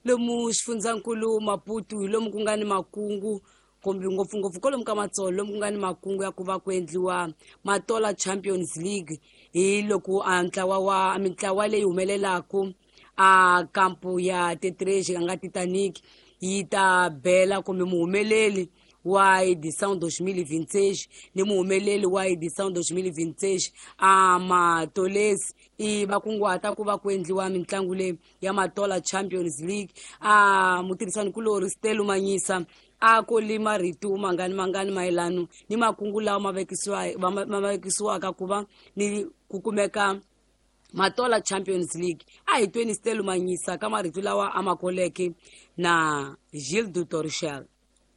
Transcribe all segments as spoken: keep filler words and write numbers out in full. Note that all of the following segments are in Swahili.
lomu xifundzakulu Maputo hi lomu ku nga ni makungu kumbe ngopfungopfu ko lomu ka Matsolo lomu ku nga ni makungu ya ku va ku endliwa Matola Champions League hi loko a ntlawa wa mitlawa leyi humelelaku a kampu ya thirty-three nga Titanic yi ta bela kumbe muhumeleli wa edição dois mil e vinte e seis ni muhumeleli wa edição dois mil e vinte e seis a Matolesi i vakunguhata ku va ku endliwa mitlangu leyi ya Matola Champions League a mutirhisani kulori Stella Manyisa a kolima ritu mangani mangani mayelano ni makungu lawa mavekisiwa mavekisiwaka ku va ni ku kumeka Matola Champions League a hi tweni Stella Manyisa ka maritu lawa amakoleke na Gilles du Torchel.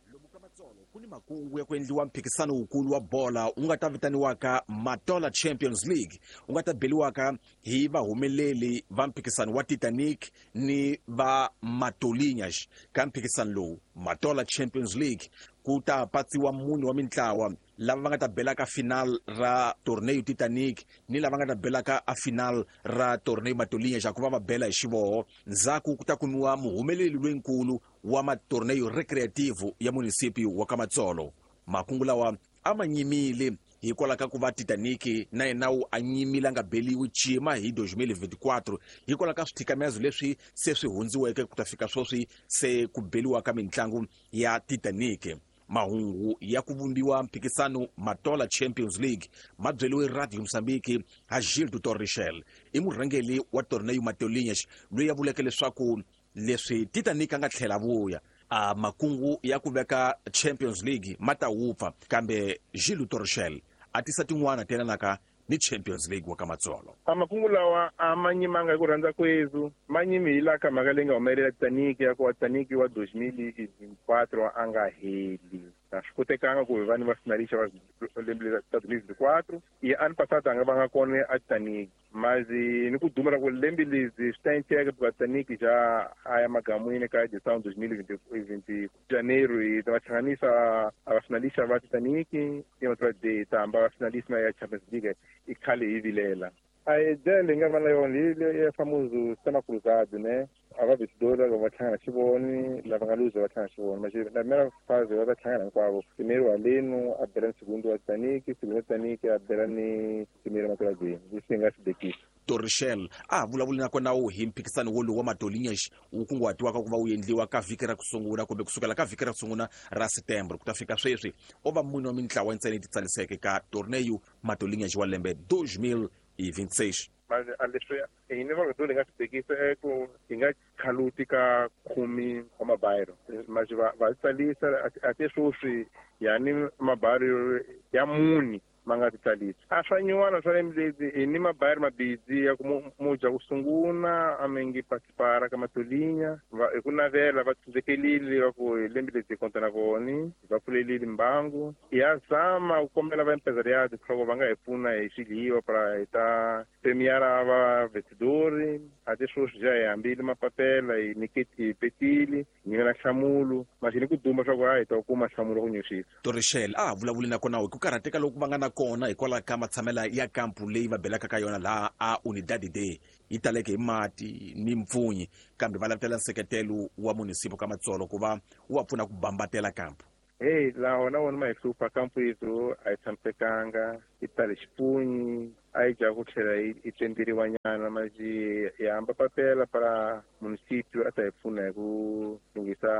Kuni makungu ya kuendliwa mpikisano ukulu wa bola ungata vitaniwaka Matola Champions League ungata beliwaka hi vahumeleli va mpikisano wa Titanic ni va Matolinhas ka mpikisano lowu Matola Champions League kuta patsiwa muni wa mitlawa lava va nga ta belaka final ra torneio Titanic ni lava nga ta belaka a final ra torneio Matolinhas ja ku va va bela hi xivoho ndzhaku ku ta kumiwa muhumeleli lwenkulu wa matorneio recreativo ya municipio wa ka Matsolo. Makungu lawa a ma nyimile hikwalaho ka ku va Titanic na yenawu a nyimile nga beliwi chima hi dois mil e vinte e quatro hikwalaho ka swithikamezo leswi se swi hundziweke ku ta fika swoswi se ku beliwa ka mitlangu ya Titanic. Mahungu ya ku vumbiwa mpikisano Matola Champions League ma byeliwe Radio Mozambique ha Gilles du Torchel i murhangeli wa torneio Matolinhas loyi ya vuleke leswaku leswi Titanic nga tlhela vuya a makungu ya ku veka Champions League mata hupfa kambe Gilles du Torchel a tisa tin'wana tenanaka ni Champions League wa ka Matsolo. Amakungu lawa amanyimanga hi ku rhandza kwezu manyimi hi la ka mhaka leyi nga humelela Titanic ya ku Titanic wa dois mil e vinte e quatro a nga heli a swi kotekanga ku vani va finalisha va lembe la dois mil e vinte e quatro i ano passado anga va nga kona a Titanic mazi ni ku dumela ku lembe lezi swi ta endleka ku Titanic ja a ya magamwini ka edição dois mil e vinte janeiro i ta va hlanganisa a va finalisha va Titanic i otra de ta amba va finalisma ya Champions League i khale hi vilela a ideia leyi nga va na yona hi ya famoso sistema cruzado né a va vetidora va tlhangana xivoni lava nga luza va tlhangana xivoni ma la mera fase va ta tlhangana hinkwavo primero haleno a bela ni segundo wa Titanic segundo Titanic a bela ni primero Matola Game leswi nga swi dekisa. Torchel a vulavula na kona hi mpikisano wolowo wa Matolinhas wu kunguhatiwaka ku va wu endliwa ka vhiki ra kusungula kumbe kusukela ka vhiki ra kusungula ra September ku ta fika sweswi o va muni wa mitlawa ntsena ti tsaliseke ka torneio Matolinhas wa lembe dois mil e vinte e seis. Mas a leswi hi ni va dole nga swi dekisa eku hi nga khaluti ka kumi wa mabayiro mas va va tsalisa a ti swoswi yani mabayiro ya muni ma nga titsalisi a swa nyuwana swa lemblezi hi ni mabayiro mabidzi ya ku muja ku sungula a mengi participara ka Matolinhas hi ku navela va tsundekelile va ku hi lembe lezi hi konta na voni va pfulelile mbangu ya zama ku kombela va empresariado ku va nga hi pfuna hi xiliwa para hi ta premiara va vetidori a ti swoswi ja hi hambile mapapela hi niketi hi petili hi nyivela nhlamulo ma xi ni ku duma swa ku ha hi ta kuma nhlamulo ku nyuxisa. Torchel a vulavule na kona hi ku karhateka loku va nga na kona hikwalaho ka matshamela ya kampu leyi va belaka ka yona laha a Unidade Day yi taleke hi mati ni mpfunyi kambe va lavutela nseketelo wa municipio ka Matsolo ku va wu va pfuna ku bambatela kampu. Hey laha na wona ma hi hlupha kampu yizo a yi tshamisekanga yi tale xipunyi a yi ja ku tlhela yi tenderiwa nyana maji hi hamba papela para municipio a ta hi pfuna hi ku lunghisa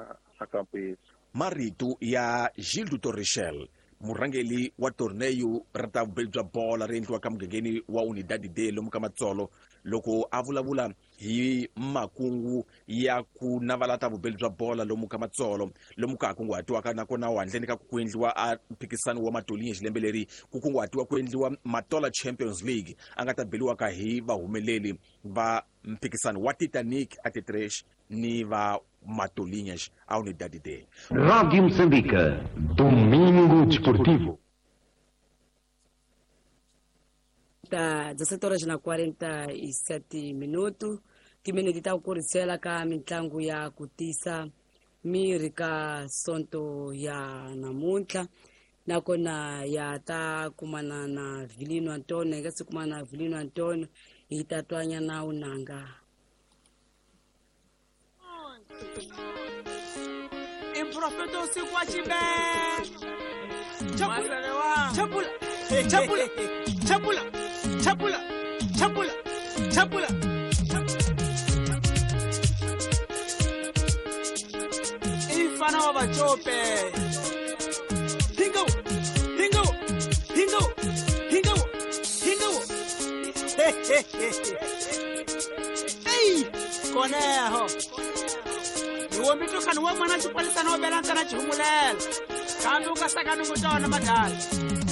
a kampu yizo. Marito ya Gilles du Torchel murhangeli wa torneio ra ta vubeli bya bola ri endliwa ka mugangeni wa Unidade Day lomu ka Matsolo loko a vulavula hi makungu ya ku navala ta vubeli bya bola lomu ka Matsolo lomu ka kunguhatiwaka na kona handleni ka ku endliwa a mpikisano wa Matolinhas lembe leri ku kunguhatiwa ku endliwa Matola Champions League a nga ta beliwaka hi vahumeleli va mpikisano wa Titanic a thirty-three ni va Matolinhas a Unidade Day. Radio Moçambique, Domingo Desportivo. Tá dezessete horas na quarenta e sete minutos. Timene dita kurisela ka mitlangu ya kutisa miri ka sonto ya namuntlha nakona ya ta kumana na Vilino Antonio ngasi kumana na Vilino Antonio itatwanya na unanga Improfeto usiku wa chibe. Chapula, chapula, chapula, chapula, chapula, chapula, chapula. Ifana wa bachope. Hingo, hingo, hingo, hingo, hingo. Hey, koneho. Iwo mito kanu wa mwana chupalisa no belanta na chihumulela. Kandu kasaka nungutona madala.